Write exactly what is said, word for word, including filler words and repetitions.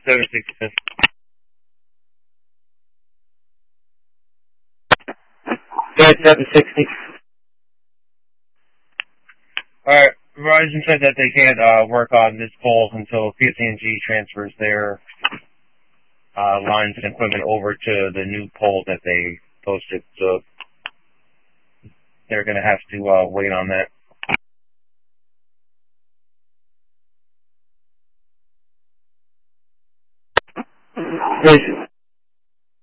seven sixty. Yeah, seven sixty. Alright, Verizon said that they can't uh, work on this pole until P S E and G transfers their uh, lines and equipment over to the new pole that they posted, so they're going to have to uh, wait on that. Yes.